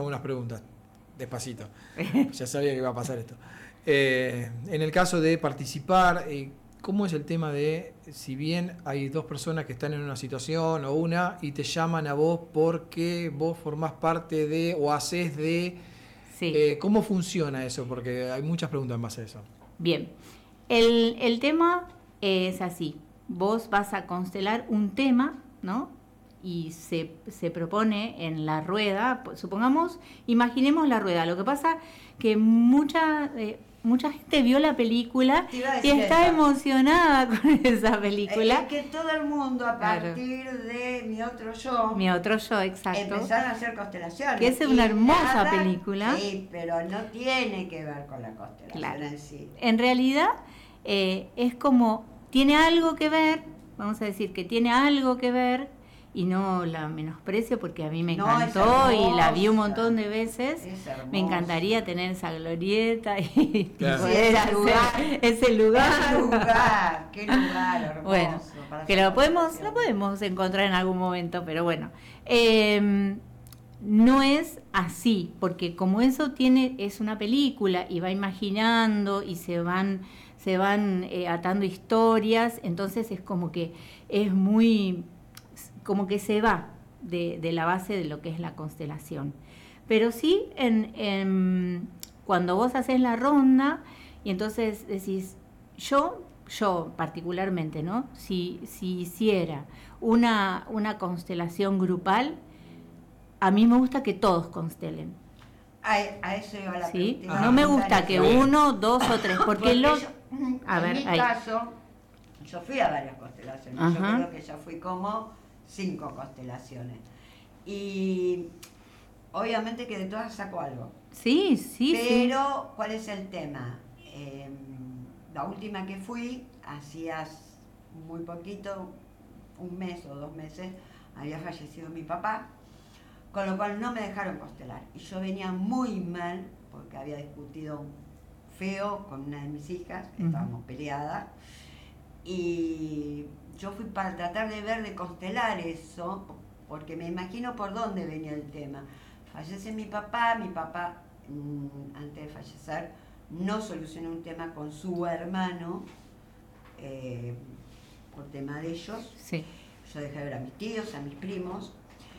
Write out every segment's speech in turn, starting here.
algunas preguntas, despacito. Ya sabía que iba a pasar esto. En el caso de participar, ¿cómo es el tema de, si bien hay dos personas que están en una situación o una y te llaman a vos porque vos formás parte de o hacés de... Sí. ¿Cómo funciona eso? Porque hay muchas preguntas en base a eso. Bien, el tema es así. Vos vas a constelar un tema, ¿no? Y se propone en la rueda, supongamos, imaginemos la rueda. Lo que pasa que mucha gente vio la película y está emocionada con esa película. Es que todo el mundo a partir de Mi Otro Yo, exacto, empezaron a hacer constelaciones. Que es una hermosa película. Sí, pero no tiene que ver con la constelación, claro, en sí. En realidad es como, tiene algo que ver, vamos a decir que tiene algo que ver, y no la menosprecio porque a mí me encantó y la vi un montón de veces. Me encantaría tener esa glorieta y poder hacer ese lugar. Qué lugar hermoso. Bueno, que lo podemos encontrar en algún momento, pero bueno. No es así, porque como eso es una película y va imaginando y se van atando historias, entonces es como que es muy... como que se va de la base de lo que es la constelación. Pero sí, cuando vos haces la ronda y entonces decís, yo particularmente, ¿no? Si hiciera una constelación grupal, a mí me gusta que todos constelen. A eso iba la ¿Sí? No me gusta que uno, dos o tres, porque en mi caso, yo fui a varias constelaciones. Ajá. Yo creo que ya fui como 5 constelaciones. Y obviamente que de todas saco algo. Sí. Pero, ¿cuál es el tema? La última que fui, hacías muy poquito, 1 mes o 2 meses, había fallecido mi papá, con lo cual no me dejaron constelar. Y yo venía muy mal, porque había discutido feo con una de mis hijas, estábamos peleadas, y yo fui para tratar de constelar eso, porque me imagino por dónde venía el tema. Fallece mi papá, antes de fallecer, no solucionó un tema con su hermano, por tema de ellos. Sí. Yo dejé de ver a mis tíos, a mis primos,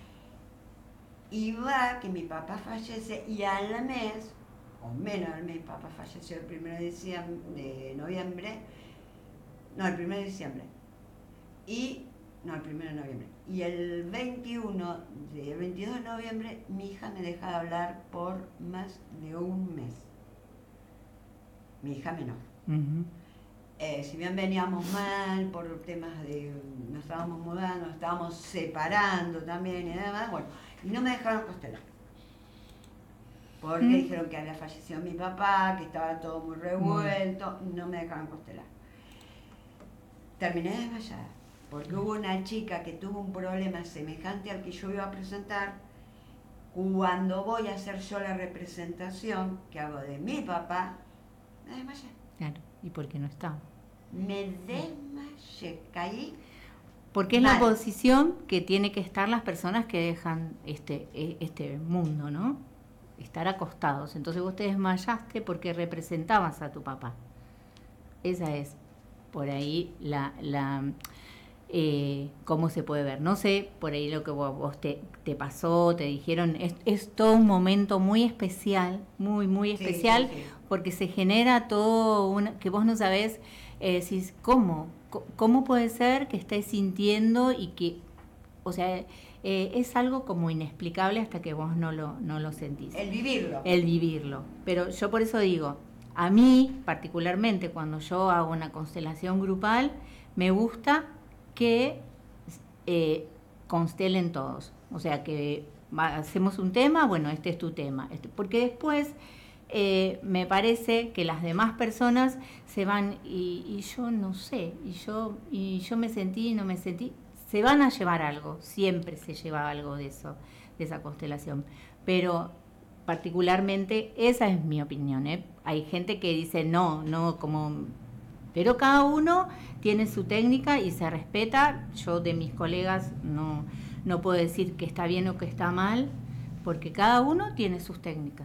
y va que mi papá fallece, y al mes, o menos al mes, mi papá falleció el 1 de noviembre, no, el 1 de diciembre. El 1 de noviembre. Y el 22 de noviembre, mi hija me deja de hablar por más de 1 mes. Mi hija menor. Uh-huh. Si bien veníamos mal por temas de... nos estábamos mudando, nos estábamos separando también y demás, bueno, y no me dejaron constelar. Porque dijeron que había fallecido mi papá, que estaba todo muy revuelto, no me dejaron constelar. Terminé desmayada, porque hubo una chica que tuvo un problema semejante al que yo iba a presentar. Cuando voy a hacer yo la representación que hago de mi papá, me desmayé. Claro, ¿y por qué no está? Me desmayé, caí. Porque es la posición que tiene que estar las personas que dejan este mundo, ¿no? Estar acostados. Entonces vos te desmayaste porque representabas a tu papá. Esa es por ahí cómo se puede ver. No sé, por ahí lo que vos te pasó, te dijeron, es todo un momento muy especial, muy especial, sí. Porque se genera todo que vos no sabés, si ¿cómo puede ser que estés sintiendo y que, o sea, es algo como inexplicable hasta que vos no lo sentís. El vivirlo. Pero yo por eso digo, a mí particularmente cuando yo hago una constelación grupal, me gusta que constelen todos. O sea, que hacemos un tema, bueno, este es tu tema. Porque después me parece que las demás personas se van y yo no sé, y yo me sentí y no me sentí. Se van a llevar algo, siempre se lleva algo de eso, de esa constelación. Pero particularmente, esa es mi opinión, ¿eh? Hay gente que dice no, como... Pero cada uno tiene su técnica y se respeta. Yo de mis colegas no puedo decir que está bien o que está mal, porque cada uno tiene sus técnicas.